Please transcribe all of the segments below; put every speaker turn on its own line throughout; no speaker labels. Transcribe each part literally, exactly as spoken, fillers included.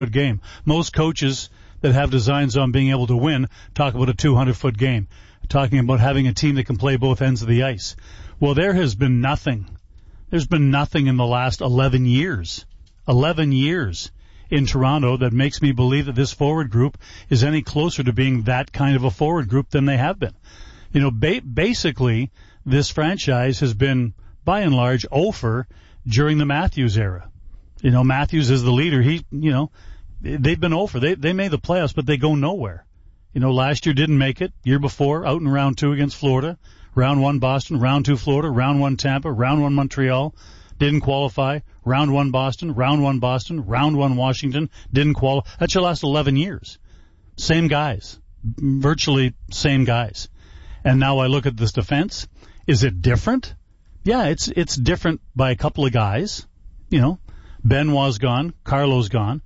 game. Most coaches that have designs on being able to win talk about a two hundred foot game, talking about having a team that can play both ends of the ice. Well, there has been nothing. There's been nothing in the last eleven years, eleven years in Toronto that makes me believe that this forward group is any closer to being that kind of a forward group than they have been. You know, ba- basically, this franchise has been, by and large, over during the Matthews era. You know, Matthews is the leader. He, you know, they've been over. They they made the playoffs, but they go nowhere. You know, last year didn't make it. Year before, out in round two against Florida. Round one Boston, round two Florida, round one Tampa, round one Montreal. Didn't qualify. Round one Boston, round one Boston, round one Washington. Didn't qualify. That should last eleven years. Same guys. Virtually same guys. And now I look at this defense. Is it different? Yeah, it's it's different by a couple of guys. You know, Benoit's gone, Carlo's gone.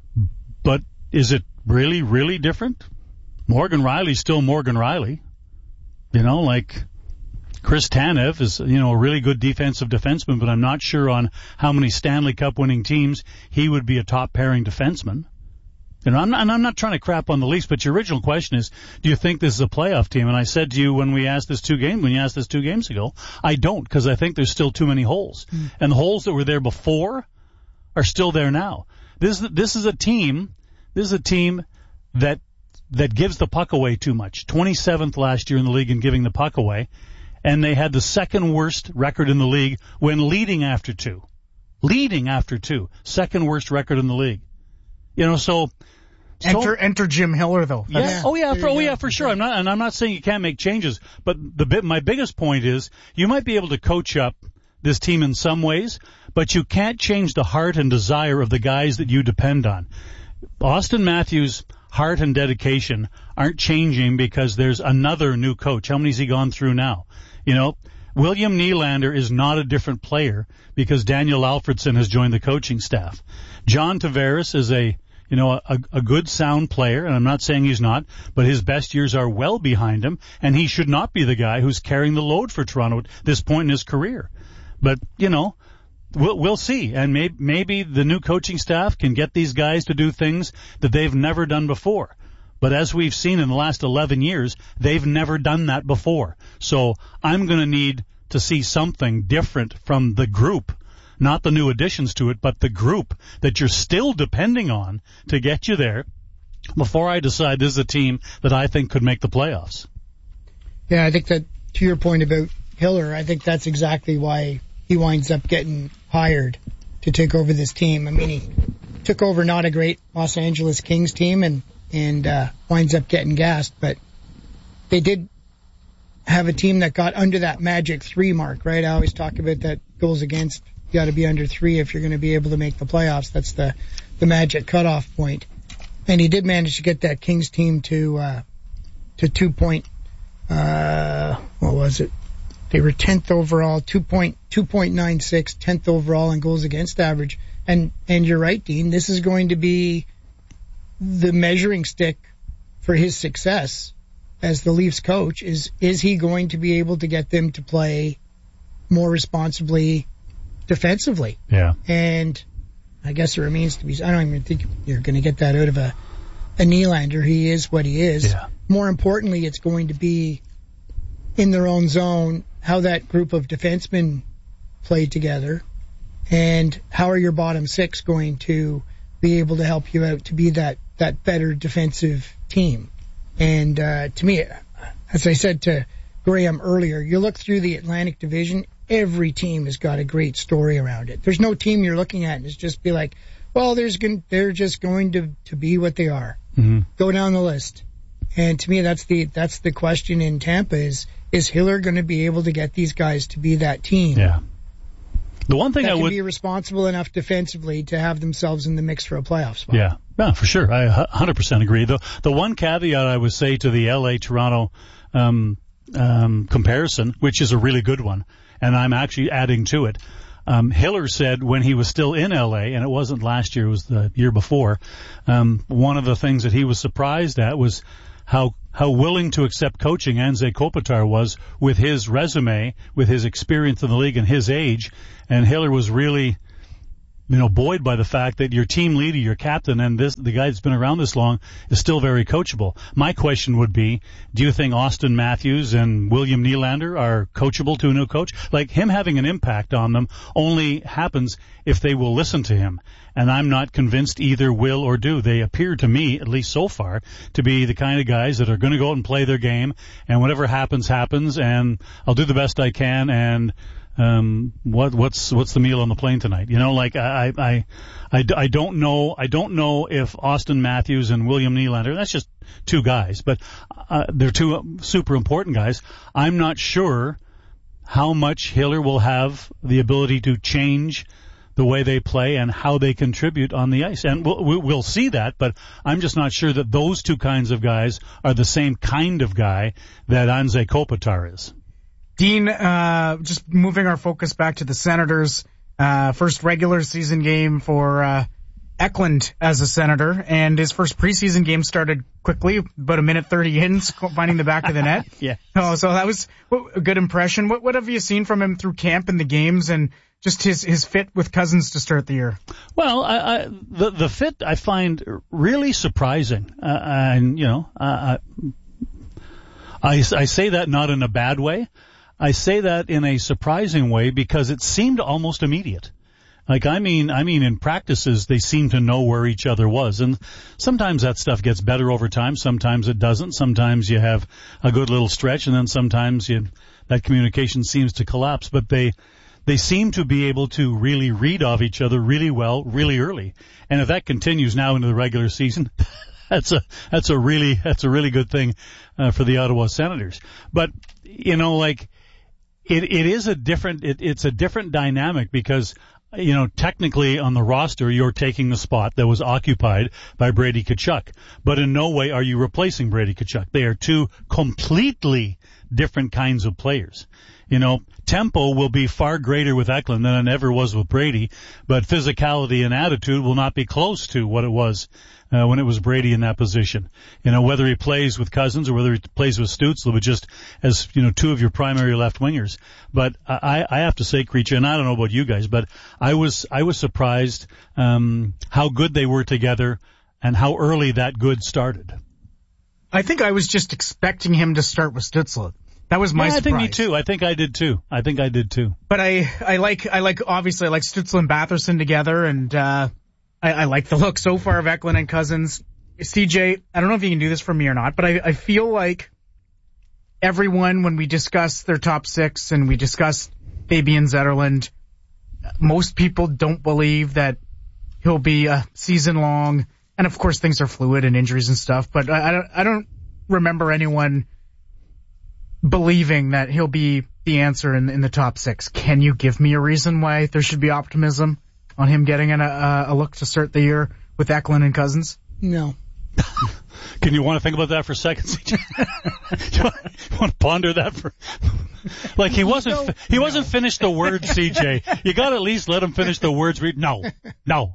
But is it really, really different? Morgan Rielly's still Morgan Rielly. You know, like Chris Tanev is, you know, a really good defensive defenseman, but I'm not sure on how many Stanley Cup winning teams he would be a top pairing defenseman. You know, I'm not, and I'm not trying to crap on the Leafs, but your original question is, do you think this is a playoff team? And I said to you when we asked this two game, when you asked this two games ago, I don't, because I think there's still too many holes. Mm. And the holes that were there before are still there now. This, this is a team, this is a team that, that gives the puck away too much. twenty-seventh last year in the league in giving the puck away. And they had the second worst record in the league when leading after two. Leading after two. Second worst record in the league. You know, so... So,
enter, enter Jim Hiller, though.
Yeah. yeah. Oh yeah, for, oh yeah, for sure. I'm not, and I'm not saying you can't make changes, but the bit, my biggest point is you might be able to coach up this team in some ways, but you can't change the heart and desire of the guys that you depend on. Austin Matthews' heart and dedication aren't changing because there's another new coach. How many's he gone through now? You know, William Nylander is not a different player because Daniel Alfredson has joined the coaching staff. John Tavares is a You know, a, a good sound player, and I'm not saying he's not, but his best years are well behind him, and he should not be the guy who's carrying the load for Toronto at this point in his career. But, you know, we'll, we'll see, and maybe, maybe the new coaching staff can get these guys to do things that they've never done before. But as we've seen in the last eleven years, they've never done that before. So I'm going to need to see something different from the group. Not the new additions to it, but the group that you're still depending on to get you there before I decide this is a team that I think could make the playoffs.
Yeah, I think that, to your point about Hiller, I think that's exactly why he winds up getting hired to take over this team. I mean, he took over not a great Los Angeles Kings team and, and uh, winds up getting gassed, but they did have a team that got under that magic three mark, right? I always talk about that goals against. You got to be under three if you're going to be able to make the playoffs. That's the, the magic cutoff point. And he did manage to get that Kings team to, uh, to two point, uh, what was it? They were tenth overall, two point, two point nine six, tenth overall in goals against average. And, and you're right, Dean, this is going to be the measuring stick for his success as the Leafs coach. Is, is he going to be able to get them to play more responsibly defensively?
Yeah.
And I guess it remains to be, I don't even think you're going to get that out of a, a Nylander. He is what he is.
Yeah.
More importantly, it's going to be in their own zone, how that group of defensemen play together, and how are your bottom six going to be able to help you out to be that, that better defensive team. And uh, to me, as I said to Graham earlier, you look through the Atlantic Division, every team has got a great story around it. There's no team you're looking at and it's just be like, well, there's going, they're just going to, to be what they are.
Mm-hmm.
Go down the list. And to me, that's the, that's the question in Tampa is, is Hiller going to be able to get these guys to be that team?
Yeah. The one thing
that
I
can
would
be responsible enough defensively to have themselves in the mix for a playoff spot.
Yeah. Yeah, for sure. I one hundred percent agree. The, the one caveat I would say to the L A Toronto, um, um, comparison, which is a really good one, and I'm actually adding to it. Um, Hiller said when he was still in L A, and it wasn't last year, it was the year before, um, one of the things that he was surprised at was how how willing to accept coaching Anze Kopitar was with his resume, with his experience in the league and his age. And Hiller was really you know, buoyed by the fact that your team leader, your captain, and this the guy that's been around this long is still very coachable. My question would be, do you think Austin Matthews and William Nylander are coachable to a new coach? Like, him having an impact on them only happens if they will listen to him. And I'm not convinced either will or do. They appear to me, at least so far, to be the kind of guys that are going to go out and play their game, and whatever happens, happens, and I'll do the best I can, and Um, what, what's, what's the meal on the plane tonight? You know, like, I, I, I, I don't know, I don't know if Austin Matthews and William Nylander, that's just two guys, but, uh, they're two super important guys. I'm not sure how much Hiller will have the ability to change the way they play and how they contribute on the ice. And we'll, we'll see that, but I'm just not sure that those two kinds of guys are the same kind of guy that Anze Kopitar is.
Dean, uh, just moving our focus back to the Senators, uh, first regular season game for, uh, Eklund as a Senator, and his first preseason game started quickly, about a minute thirty in, finding the back of the net.
Yeah.
Oh, so that was a good impression. What, what have you seen from him through camp and the games, and just his, his fit with Cousins to start the year?
Well, I, I, the, the fit I find really surprising. Uh, and, you know, uh, I, I say that not in a bad way. I say that in a surprising way because it seemed almost immediate. Like, I mean, I mean, in practices, they seem to know where each other was. And sometimes that stuff gets better over time. Sometimes it doesn't. Sometimes you have a good little stretch, and then sometimes you, that communication seems to collapse. But they, they seem to be able to really read off each other really well, really early. And if that continues now into the regular season, that's a, that's a really, that's a really good thing, uh, for the Ottawa Senators. But, you know, like, It, it is a different, it, it's a different dynamic because, you know, technically on the roster, you're taking the spot that was occupied by Brady Tkachuk. But in no way are you replacing Brady Tkachuk. They are two completely different kinds of players. You know, tempo will be far greater with Eklund than it ever was with Brady, but physicality and attitude will not be close to what it was uh, when it was Brady in that position. You know, whether he plays with Cousins or whether he plays with Stützle, but just as, you know, two of your primary left wingers. But I, I have to say, Creature, and I don't know about you guys, but I was, I was surprised, um, how good they were together and how early that good started.
I think I was just expecting him to start with Stützle. That was my
yeah, I
surprise.
think me too. I think I did too. I think I did too.
But I, I like, I like, obviously I like Stützle and Batherson together, and, uh, I, I like the look so far of Eklund and Cousins. C J, I don't know if you can do this for me or not, but I, I feel like everyone, when we discuss their top six and we discuss Fabian Zetterlund, most people don't believe that he'll be a season long. And of course things are fluid and injuries and stuff, but I, I don't, I don't remember anyone believing that he'll be the answer in, in the top six. Can you give me a reason why there should be optimism on him getting an, a, a look to start the year with Eklund and Cousins?
No.
Can you want to think about that for a second, C J? you, want, you want to ponder that for? Like, he wasn't, no, he wasn't no. finished the word, C J. You got to at least let him finish the words. Read. No, no.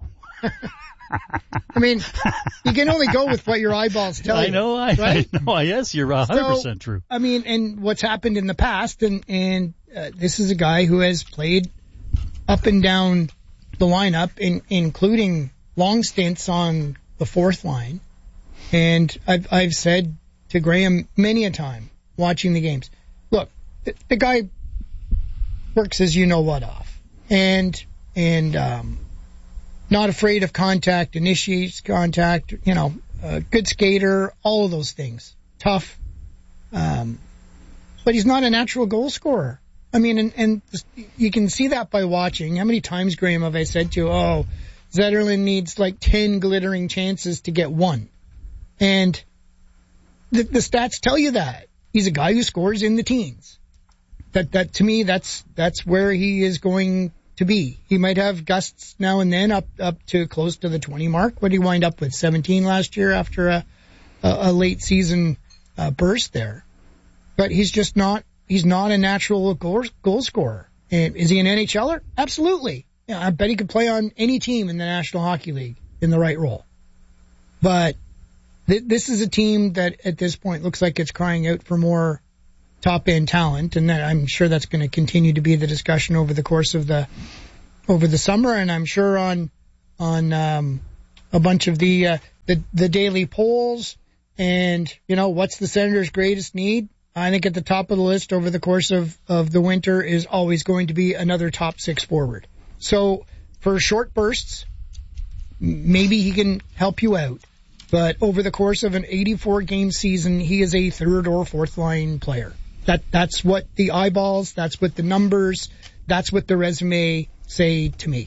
I mean, you can only go with what your eyeballs tell you.
I know, I,
right?
I know. Yes, you're one hundred percent so, true.
I mean, and what's happened in the past, and and uh, this is a guy who has played up and down the lineup, in, including long stints on the fourth line. And I've I've said to Graham many a time watching the games, look, the, the guy works as you know what off, and and um. not afraid of contact, initiates contact, you know, uh, good skater, all of those things. Tough. Um, but he's not a natural goal scorer. I mean, and, and you can see that by watching. How many times, Graham, have I said to you, oh, Zetterlund needs like ten glittering chances to get one. And the, the stats tell you that. He's a guy who scores in the teens. That, that to me, that's, that's where he is going to be. He might have gusts now and then up up to close to the twenty mark. What did he wind up with? seventeen last year after a a, a late season uh, burst there. But he's just not he's not a natural goal, goal scorer. And is he an N H L er? Absolutely. Yeah, I bet he could play on any team in the National Hockey League in the right role. But th- this is a team that at this point looks like it's crying out for more top-end talent, and that I'm sure that's going to continue to be the discussion over the course of the over the summer, and I'm sure on on um, a bunch of the, uh, the the daily polls. And you know, what's the Senators' greatest need? I think at the top of the list over the course of of the winter is always going to be another top six forward. So for short bursts, maybe he can help you out. But over the course of an eighty-four game season, he is a third or fourth line player. That that's what the eyeballs, that's what the numbers, that's what the resume say to me.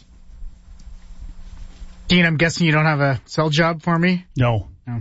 Dean, I'm guessing you don't have a cell job for me?
No.
No.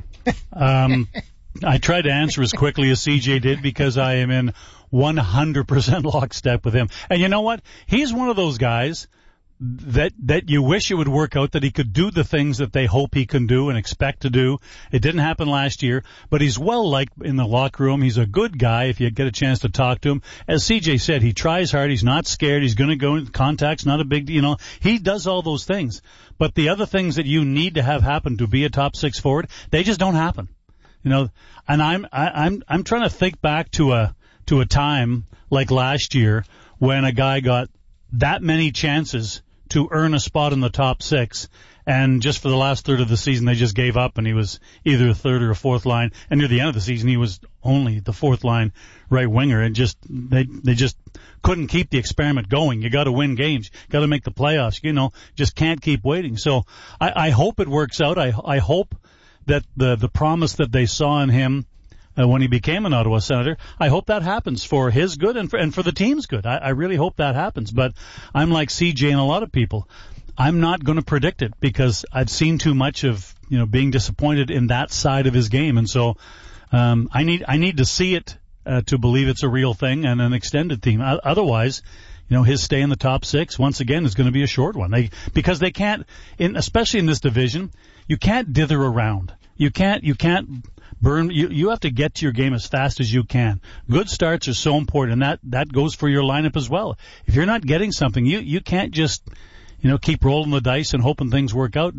um, I tried to answer as quickly as C J did because I am in one hundred percent lockstep with him. And you know what? He's one of those guys that that you wish it would work out, that he could do the things that they hope he can do and expect to do. It didn't happen last year, but he's well liked in the locker room. He's a good guy if you get a chance to talk to him. As C J said, he tries hard. He's not scared. He's going to go in contact's not a big, you know, he does all those things. But the other things that you need to have happen to be a top six forward, they just don't happen. You know, and I'm I, I'm I'm trying to think back to a to a time like last year when a guy got that many chances to earn a spot in the top six, and just for the last third of the season they just gave up, and he was either a third or a fourth line, and near the end of the season he was only the fourth line right winger, and just they they just couldn't keep the experiment going. You got to win games, got to make the playoffs, you know, just can't keep waiting. So I, I hope it works out. I I hope that the the promise that they saw in him Uh, when he became an Ottawa Senator, I hope that happens for his good and for, and for the team's good. I, I really hope that happens. But I'm like C J and a lot of people. I'm not going to predict it because I've seen too much of, you know, being disappointed in that side of his game. And so um, I need I need to see it uh, to believe it's a real thing and an extended team. O- otherwise, you know, his stay in the top six, once again, is going to be a short one. They because they can't, in, especially in this division, you can't dither around. You can't you can't burn. You you have to get to your game as fast as you can. Good starts are so important, and that that goes for your lineup as well. If you're not getting something, you you can't just, you know, keep rolling the dice and hoping things work out.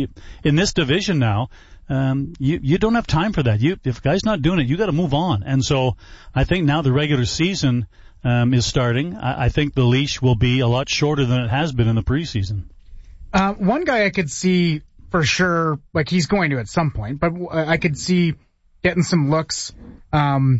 In this division now, um, you you don't have time for that. You if a guy's not doing it, you got to move on. And so I think now the regular season um, is starting. I, I think the leash will be a lot shorter than it has been in the preseason.
Uh, one guy I could see for sure, like he's going to at some point, but I could see getting some looks um,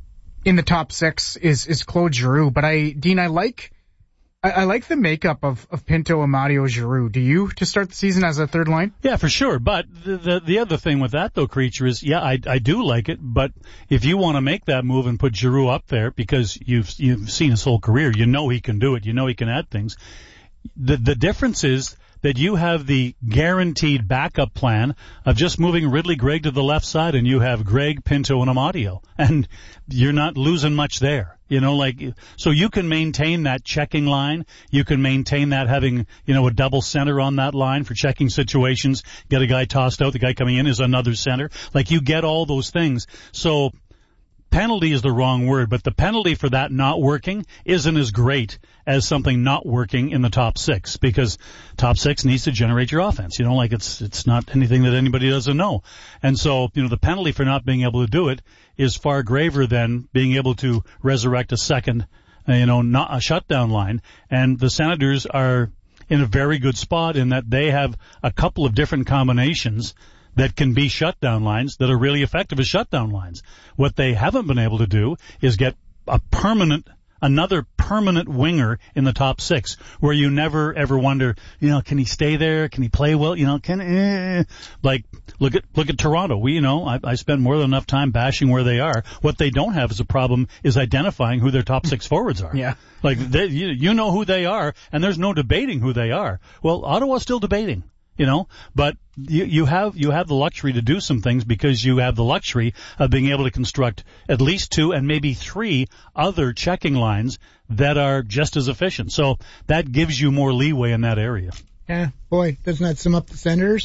in the top six is is Claude Giroux. But I, Dean, I like I, I like the makeup of, of Pinto, Amadio, Giroux. Do you to start the season as a third line?
Yeah, for sure. But the the, the other thing with that though, Creature, is yeah, I I do like it. But if you want to make that move and put Giroux up there because you've you've seen his whole career, you know he can do it. You know he can add things. The the difference is that you have the guaranteed backup plan of just moving Ridley Gregg to the left side, and you have Gregg, Pinto, and Amadio, and you're not losing much there. You know, like, so you can maintain that checking line. You can maintain that having, you know, a double center on that line for checking situations. Get a guy tossed out, the guy coming in is another center. Like, you get all those things. So penalty is the wrong word, but the penalty for that not working isn't as great as something not working in the top six, because top six needs to generate your offense. You know, like it's it's not anything that anybody doesn't know. And so, you know, the penalty for not being able to do it is far graver than being able to resurrect a second, uh, you know, not a shutdown line. And the Senators are in a very good spot in that they have a couple of different combinations that can be shutdown lines that are really effective as shutdown lines. What they haven't been able to do is get a permanent, another permanent winger in the top six, where you never ever wonder, you know, can he stay there? Can he play well? You know, can eh. like look at look at Toronto. We, you know, I, I spent more than enough time bashing where they are. What they don't have as a problem is identifying who their top six forwards are.
Yeah,
like they, you, you know who they are, and there's no debating who they are. Well, Ottawa's still debating. You know, but you, you have you have the luxury to do some things because you have the luxury of being able to construct at least two and maybe three other checking lines that are just as efficient. So that gives you more leeway in that area.
Yeah, boy, doesn't that sum up the Senators?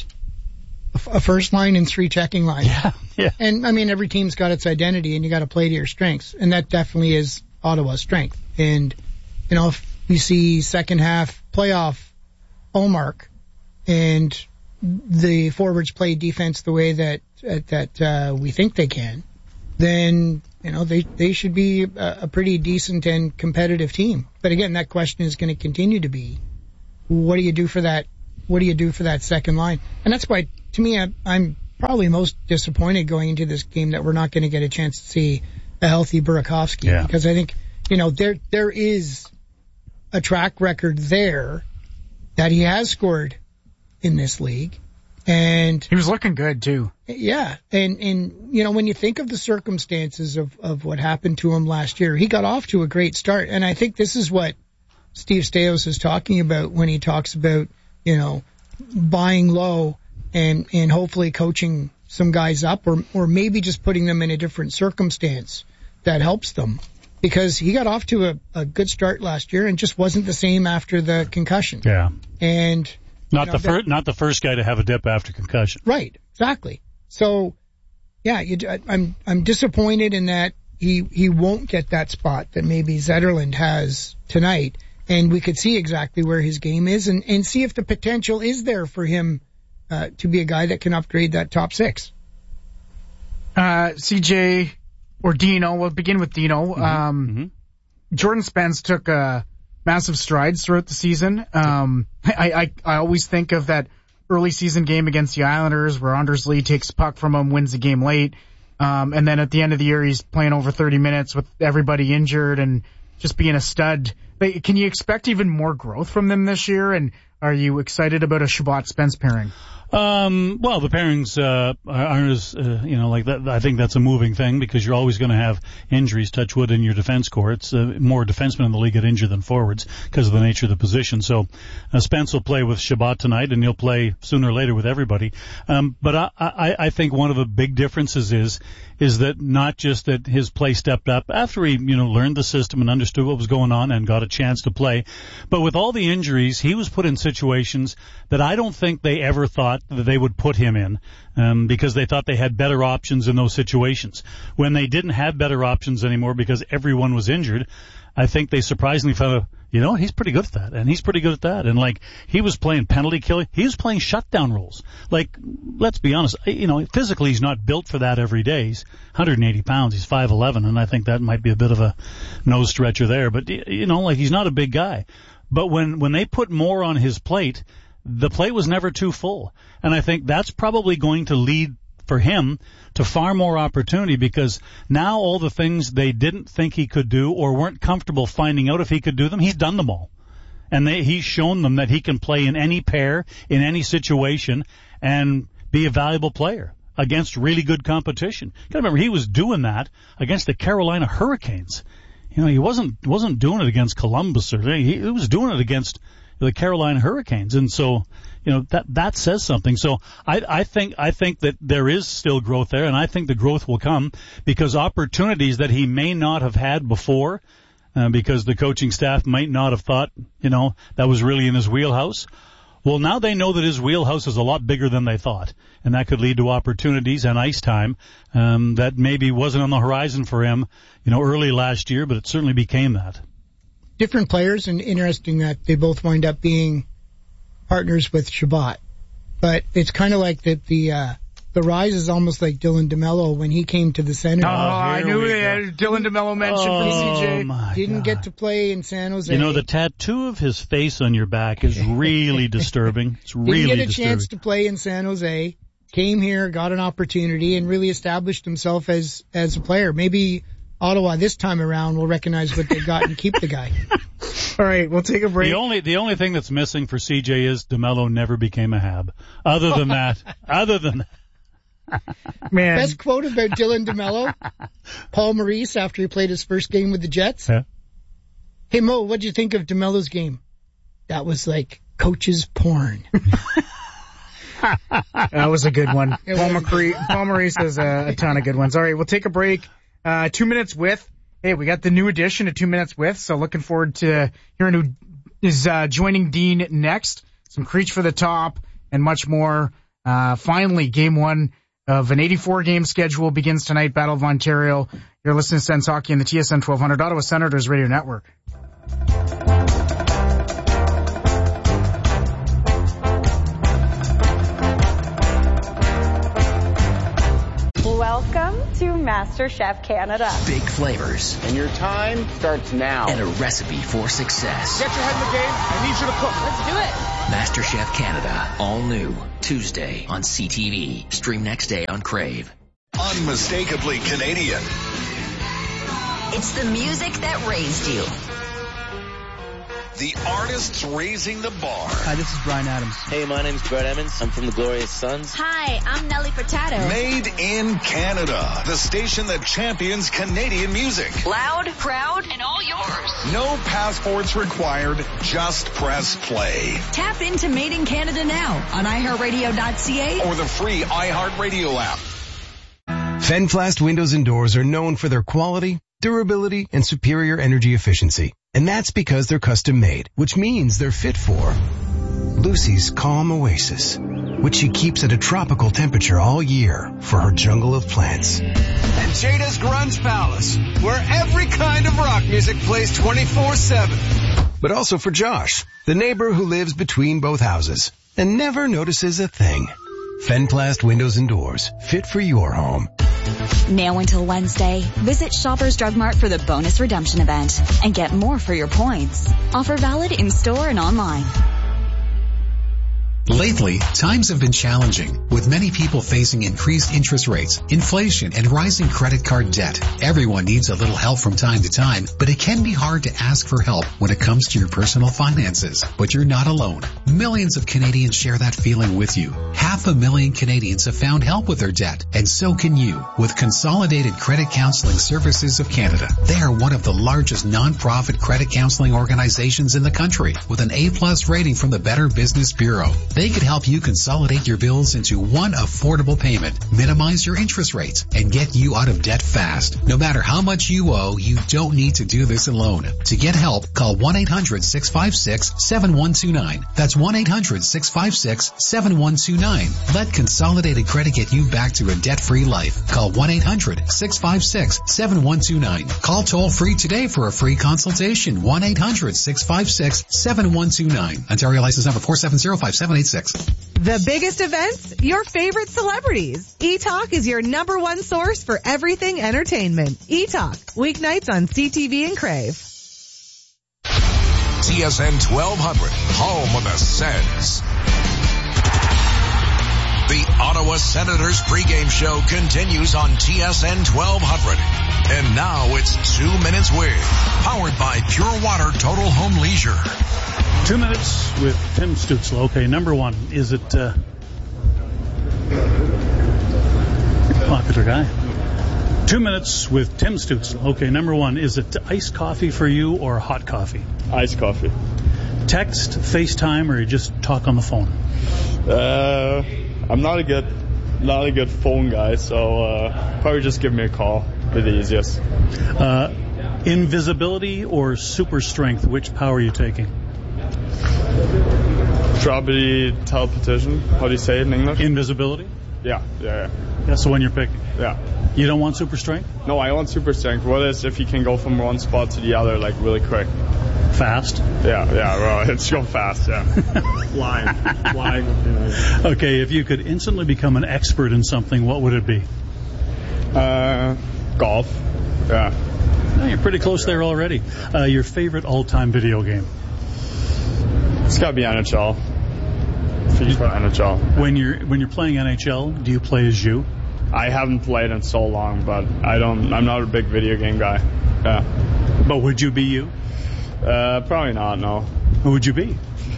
A, f- a first line and three checking lines.
Yeah, yeah.
And I mean, every team's got its identity, and you got to play to your strengths, and that definitely is Ottawa's strength. And you know, if you see second half playoff Ullmark, and the forwards play defense the way that that uh, we think they can, then you know they they should be a, a pretty decent and competitive team. But again, that question is going to continue to be, what do you do for that? What do you do for that second line? And that's why, to me, I, I'm probably most disappointed going into this game that we're not going to get a chance to see a healthy Burakovsky,
yeah.
because I think, you know, there there is a track record there that he has scored in this league. And
he was looking good too.
Yeah. And, and, you know, when you think of the circumstances of, of what happened to him last year, he got off to a great start. And I think this is what Steve Staios is talking about when he talks about, you know, buying low and, and hopefully coaching some guys up, or, or maybe just putting them in a different circumstance that helps them. Because he got off to a, a good start last year and just wasn't the same after the concussion.
Yeah.
And,
Not
you know,
the first, not the first guy to have a dip after concussion.
Right, exactly. So, yeah, you, I'm I'm disappointed in that he he won't get that spot that maybe Zetterlund has tonight, and we could see exactly where his game is, and and see if the potential is there for him uh, to be a guy that can upgrade that top six.
Uh, C J or Dino, we'll begin with Dino. Mm-hmm. Um, mm-hmm. Jordan Spence took a massive strides throughout the season. Um, I, I, I always think of that early season game against the Islanders where Anders Lee takes puck from him, wins the game late. Um, and then at the end of the year, he's playing over thirty minutes with everybody injured and just being a stud. Can you expect even more growth from them this year? And are you excited about a Shabbat-Spence pairing?
Um, well, the pairings, uh, aren't as, uh, you know, like that. I think that's a moving thing because you're always going to have injuries, touch wood, in your defense corps. It's uh, more defensemen in the league get injured than forwards because of the nature of the position. So, uh, Spence will play with Shabbat tonight and he'll play sooner or later with everybody. Um, but I, I, I think one of the big differences is, is that not just that his play stepped up after he, you know, learned the system and understood what was going on and got a chance to play, but with all the injuries, he was put in situations that I don't think they ever thought that they would put him in, um, because they thought they had better options in those situations. When they didn't have better options anymore because everyone was injured, I think they surprisingly found out, you know, he's pretty good at that, and he's pretty good at that. And, like, he was playing penalty killing. He was playing shutdown roles. Like, let's be honest, you know, physically he's not built for that every day. He's one hundred eighty pounds. He's five eleven, and I think that might be a bit of a nose stretcher there. But, you know, like, he's not a big guy. But when, when they put more on his plate, the plate was never too full. And I think that's probably going to lead for him to far more opportunity because now all the things they didn't think he could do or weren't comfortable finding out if he could do them, he's done them all. And they, he's shown them that he can play in any pair, in any situation, and be a valuable player against really good competition. You gotta remember, he was doing that against the Carolina Hurricanes. You know, he wasn't, wasn't doing it against Columbus or he, he was doing it against the Carolina Hurricanes. And so, you know, that, that says something. So I, I think, I think that there is still growth there, and I think the growth will come because opportunities that he may not have had before, uh, because the coaching staff might not have thought, you know, that was really in his wheelhouse. Well, now they know that his wheelhouse is a lot bigger than they thought, and that could lead to opportunities and ice time, um, that maybe wasn't on the horizon for him, you know, early last year, but it certainly became that.
Different players, and interesting that they both wind up being partners with Shabbat. But it's kind of like that the uh, the rise is almost like Dylan DeMello when he came to the Senators.
Oh, I knew they had Dylan DeMello mentioned
oh,
from C J.
My
Didn't
God.
get to play in San Jose.
You know, the tattoo of his face on your back is really disturbing. It's really
Didn't get a
disturbing.
chance to play in San Jose. Came here, got an opportunity, and really established himself as as a player. Maybe Ottawa this time around will recognize what they got and keep the guy.
All right, we'll take a break.
The only the only thing that's missing for C J is DeMello never became a Hab. Other than that, other than that.
Man.
Best quote about Dylan DeMello, Paul Maurice after he played his first game with the Jets.
Yeah.
Hey Mo, what'd you think of DeMello's game? That was like coach's porn.
That was a good one. Paul, McCree, Paul Maurice has a, a ton of good ones. All right, we'll take a break. Uh, two minutes with. Hey, we got the new edition of Two Minutes With, so looking forward to hearing who is uh, joining Dean next. Some Creech for the top and much more. Uh, finally, game one of an eighty-four game schedule begins tonight, Battle of Ontario. You're listening to Sens Hockey in the T S N twelve hundred Ottawa Senators Radio Network.
Welcome to MasterChef Canada.
Big flavors.
And your time starts now.
And a recipe for success.
Get your head in the game. I need you to cook.
Let's do it.
MasterChef Canada. All new. Tuesday on C T V. Stream next day on Crave.
Unmistakably Canadian.
It's the music that raised you.
The artists raising the bar.
Hi, this is Bryan Adams.
Hey, my name's Brett Emmons. I'm from the Glorious Sons.
Hi, I'm Nelly Furtado.
Made in Canada. The station that champions Canadian music.
Loud, proud, and all yours.
No passports required. Just press play.
Tap into Made in Canada now on i heart radio dot c a
or the free iHeartRadio app.
Fenflast windows and doors are known for their quality, durability, and superior energy efficiency. And that's because they're custom made, which means they're fit for Lucy's calm oasis, which she keeps at a tropical temperature all year for her jungle of plants.
And Jada's Grunge Palace, where every kind of rock music plays twenty-four seven.
But also for Josh, the neighbor who lives between both houses and never notices a thing. Fenplast windows and doors, fit for your home.
Now until Wednesday, visit Shoppers Drug Mart for the bonus redemption event and get more for your points. Offer valid in store and online.
Lately, times have been challenging, with many people facing increased interest rates, inflation, and rising credit card debt. Everyone needs a little help from time to time, but it can be hard to ask for help when it comes to your personal finances. But you're not alone. Millions of Canadians share that feeling with you. Half a million Canadians have found help with their debt, and so can you, with Consolidated Credit Counseling Services of Canada. They are one of the largest non-profit credit counseling organizations in the country, with an A-plus rating from the Better Business Bureau. They could help you consolidate your bills into one affordable payment, minimize your interest rates, and get you out of debt fast. No matter how much you owe, you don't need to do this alone. To get help, call one eight hundred six five six seven one two nine. That's one eight hundred six five six seven one two nine. Let Consolidated Credit get you back to a debt-free life. Call one eight hundred six five six seven one two nine. Call toll-free today for a free consultation. one eight hundred six five six seven one two nine. Ontario license number four seven zero five seven eight six.
The biggest events, your favorite celebrities. E-Talk is your number one source for everything entertainment. E-Talk, weeknights on C T V and Crave.
T S N twelve hundred, home of the Sens. The Ottawa Senators pregame show continues on T S N twelve hundred. And now it's Two Minutes With, powered by Pure Water Total Home Leisure.
Two minutes with Tim Stützle. Okay, number one, is it uh, popular guy? Two minutes with Tim Stützle. Okay, number one, is it iced coffee for you or hot coffee?
Iced coffee.
Text, FaceTime, or you just talk on the phone?
Uh, I'm not a good, not a good phone guy, so uh, probably just give me a call. Be the easiest.
Uh, invisibility or super strength? Which power are you taking?
Probably teleportation. How do you say it in English?
Invisibility?
Yeah, yeah, yeah.
That's the one you're picking?
Yeah.
You don't want super strength?
No, I want super strength. What is if you can go from one spot to the other, like, really quick?
Fast?
Yeah, yeah, well, it's go fast, yeah. Flying. Flying would be nice.
Okay, if you could instantly become an expert in something, what would it be?
Uh, golf. Yeah.
Oh, you're pretty close there already. Uh, your favorite all-time video game?
It's got to be N H L. FIFA N H L.
When you're when you're playing N H L, do you play as you?
I haven't played in so long, but I don't. I'm not a big video game guy. Yeah.
But would you be you?
Uh, probably not. No.
Who would you be?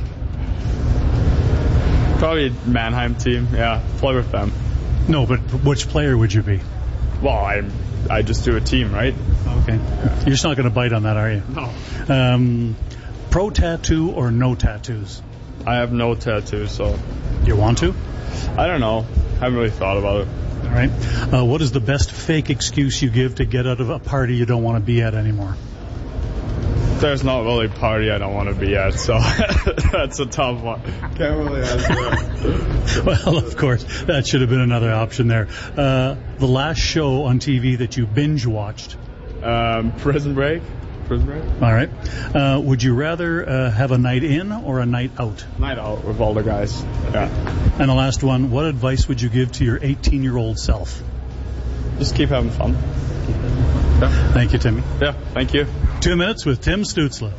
Probably Mannheim team. Yeah, play with them.
No, but which player would you be?
Well, I I just do a team, right?
Okay. Yeah. You're just not going to bite on that, are you?
No.
Um, pro tattoo or no tattoos?
I have no tattoos, so.
You want to?
I don't know. Haven't really thought about it.
All right. Uh, what is the best fake excuse you give to get out of a party you don't want to be at anymore?
There's not really a party I don't want to be at, so that's a tough one. Can't really answer that.
Well, of course, that should have been another option there. Uh, the last show on T V that you binge watched?
Um, Prison Break. Prison Break.
All right. Uh, would you rather uh, have a night in or a night out?
Night out with all the guys. Yeah.
And the last one, what advice would you give to your eighteen-year-old self?
just keep having fun.
Yeah. Thank you, Timmy.
Yeah, thank you.
Two minutes with Tim Stutzla.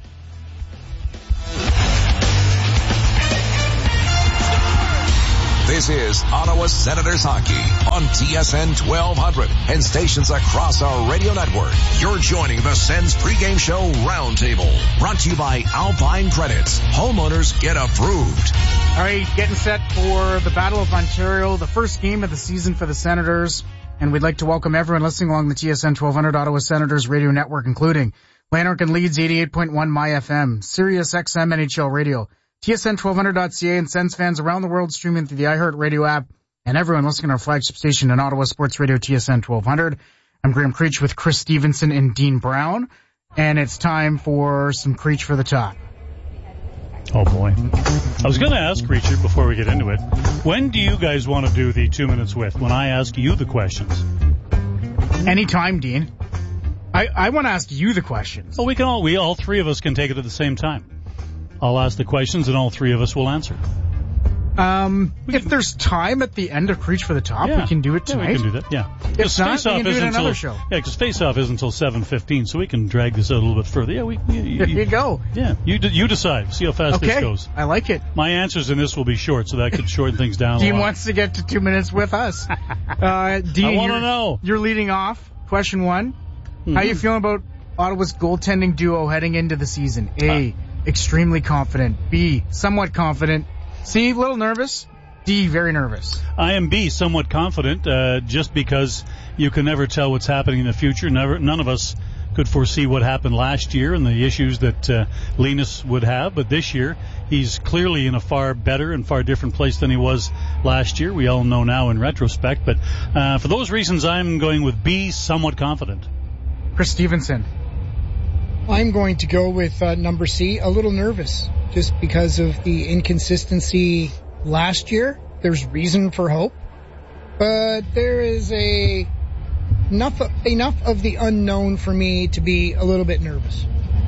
This is Ottawa Senators hockey on T S N twelve hundred and stations across our radio network. You're joining the Sens pregame show roundtable, brought to you by Alpine Credits. Homeowners get approved.
All right, getting set for the Battle of Ontario, the first game of the season for the Senators. And we'd like to welcome everyone listening along the T S N twelve hundred Ottawa Senators radio network, including Lanark and Leeds eighty-eight point one My F M, Sirius X M N H L Radio, T S N twelve hundred dot C A, and Sens fans around the world streaming through the iHeartRadio app, and everyone listening to our flagship station in Ottawa Sports Radio, T S N twelve hundred. I'm Graham Creech with Chris Stevenson and Dean Brown, and it's time for some Creech for the Top.
Oh, boy. I was going to ask Creech before we get into it, when do you guys want to do the two minutes with, when I ask you the questions?
Anytime, Dean. I, I want to ask you the questions.
Well, we can all, we all three of us can take it at the same time. I'll ask the questions and all three of us will answer.
Um, if there's time at the end of Creech for the Top, yeah. we can do it tonight.
Yeah, we can do that, yeah.
If not, we can do it in another show.
Yeah, because Face-Off is until seven fifteen, so we can drag this out a little bit further. Yeah, we. we you,
there you go.
Yeah, you you decide. See how fast
okay.
this goes.
I like it.
My answers in this will be short, so that could shorten things down
Dean
a lot.
wants to get to two minutes with us. uh, Dean,
I want to know.
You're leading off. Question one. Mm-hmm. How are you feeling about Ottawa's goaltending duo heading into the season? A, uh, extremely confident. B, somewhat confident. C, a little nervous. D, very nervous.
I am B, somewhat confident, uh, just because you can never tell what's happening in the future. Never, none of us could foresee what happened last year and the issues that uh, Linus would have. But this year, he's clearly in a far better and far different place than he was last year. We all know now in retrospect. But uh, for those reasons, I'm going with B, somewhat confident.
Chris Stevenson.
I'm going to go with uh, number C, a little nervous, just because of the inconsistency last year. There's reason for hope, but there is a enough enough of the unknown for me to be a little bit nervous.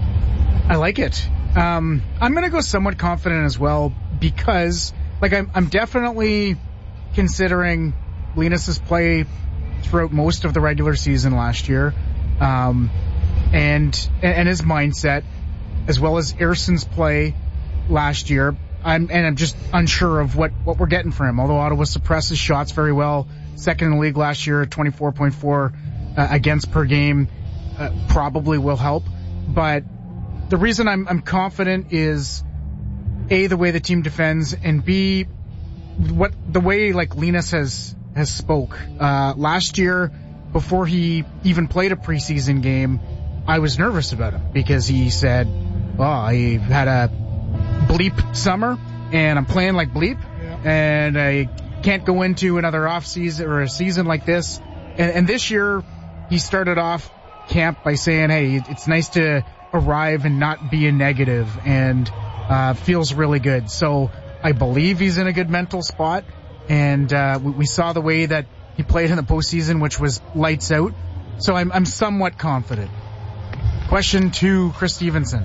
I like it. Um, I'm going to go somewhat confident as well because, like, I'm, I'm definitely considering Linus's play throughout most of the regular season last year, um, and and his mindset, as well as Erson's play last year. I'm, and I'm just unsure of what, what we're getting for him. Although Ottawa suppresses shots very well, second in the league last year at twenty-four point four uh, against per game, uh, probably will help. But the reason I'm, I'm confident is A, the way the team defends, and B, what the way like Linus has has spoke. Uh, last year, before he even played a preseason game, I was nervous about him because he said, "Oh, I had a bleep summer, and I'm playing like bleep, yeah. and I can't go into another off season or a season like this." And, and this year, he started off camp by saying, "Hey, it's nice to arrive and not be a negative," and uh, feels really good. So I believe he's in a good mental spot, and uh, we, we saw the way that he played in the postseason, which was lights out. So I'm, I'm somewhat confident. Question two, Chris Stevenson.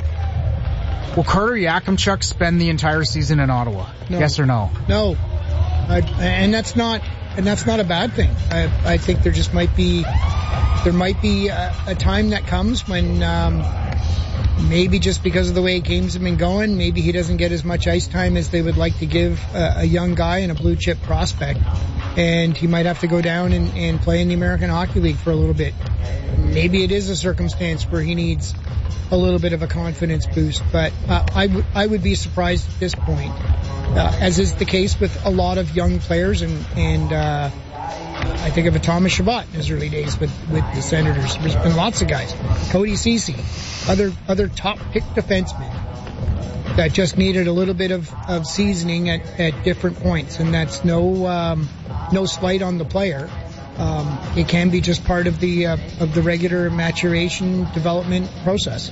Will Carter Yakimchuk spend the entire season in Ottawa?
No.
Yes or no?
No. I, and that's not and that's not a bad thing. I, I think there just might be there might be a, a time that comes when um, maybe just because of the way games have been going, maybe he doesn't get as much ice time as they would like to give a, a young guy and a blue chip prospect, and he might have to go down and, and play in the American Hockey League for a little bit. Maybe it is a circumstance where he needs a little bit of a confidence boost, but uh, I would I would be surprised at this point, uh, as is the case with a lot of young players, and and uh, I think of a Thomas Chabot in his early days with, with the Senators. There's been lots of guys, Cody Ceci, other other top pick defensemen that just needed a little bit of, of seasoning at, at different points, and that's no um, no slight on the player. Um, it can be just part of the uh, of the regular maturation development process.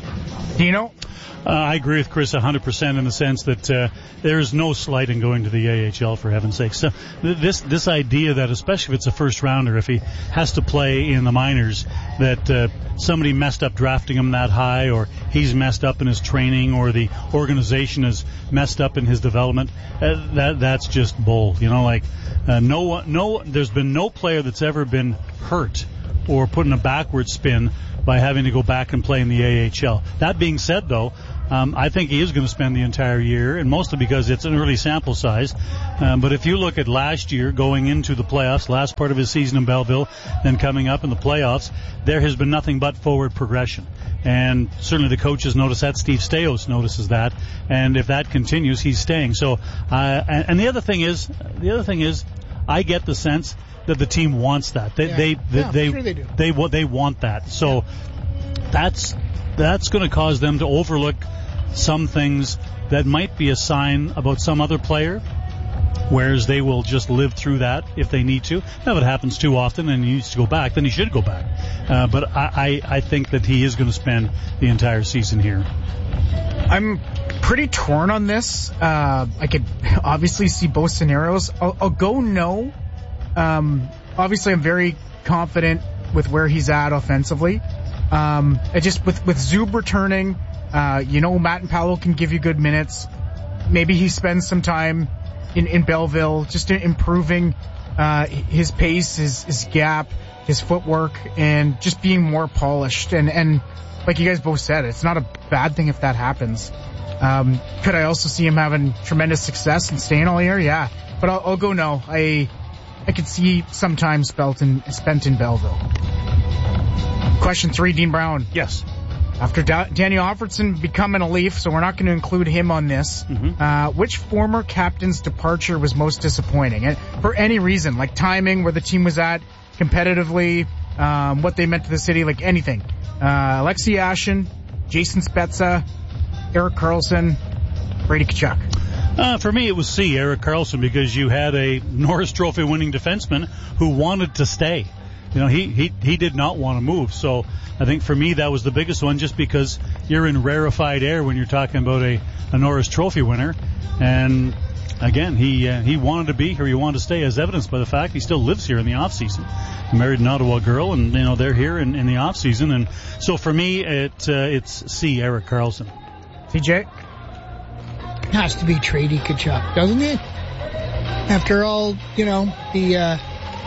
Dino?
Uh, I agree with Chris one hundred percent in the sense that uh, there's no slight in going to the A H L, for heaven's sake. So th- this this idea that, especially if it's a first rounder, if he has to play in the minors, that uh, somebody messed up drafting him that high, or he's messed up in his training, or the organization is messed up in his development, uh, that that's just bull. You know, like uh, no no, there's been no player that's ever been hurt or put in a backward spin by having to go back and play in the A H L. That being said, though, um, I think he is going to spend the entire year, and mostly because it's an early sample size. Um, but if you look at last year, going into the playoffs, last part of his season in Belleville, then coming up in the playoffs, there has been nothing but forward progression. And certainly the coaches notice that. Steve Staios notices that. And if that continues, he's staying. So, uh, and, and the other thing is, the other thing is, I get the sense that the team wants that. They
yeah.
they they
yeah,
they,
sure they, do.
they they want that. So that's that's going to cause them to overlook some things that might be a sign about some other player, whereas they will just live through that if they need to. Now, if it happens too often and he needs to go back, then he should go back. Uh, but I, I I think that he is going to spend the entire season here.
I'm pretty torn on this. Uh, I could obviously see both scenarios. I'll, I'll go no. Um, obviously, I'm very confident with where he's at offensively. Um, I just with with Zub returning, uh, you know, Matt and Paolo can give you good minutes. Maybe he spends some time in, in Belleville, just improving uh, his pace, his his gap, his footwork, and just being more polished. And and like you guys both said, it's not a bad thing if that happens. Um, could I also see him having tremendous success and staying all year? Yeah, but I'll, I'll go no. I. I could see some time spent in, spent in Belleville. Question three, Dean Brown.
Yes.
After da- Daniel Alfredsson becoming a Leaf, so we're not going to include him on this, mm-hmm. uh, which former captain's departure was most disappointing? And for any reason, like timing, where the team was at competitively, um, what they meant to the city, like anything. Uh, Alexei Yashin, Jason Spezza, Erik Karlsson, Brady Tkachuk.
Uh, for me, it was C, Erik Karlsson, because you had a Norris Trophy winning defenseman who wanted to stay. You know, he, he, he did not want to move. So I think for me, that was the biggest one, just because you're in rarefied air when you're talking about a, a Norris Trophy winner. And again, he, uh, he wanted to be here. He wanted to stay, as evidenced by the fact he still lives here in the off season. He married an Ottawa girl, and, you know, they're here in, in the off season. And so for me, it, uh, it's C, Erik Karlsson.
T J?
Has to be Brady Tkachuk, doesn't it? After all, you know, the uh,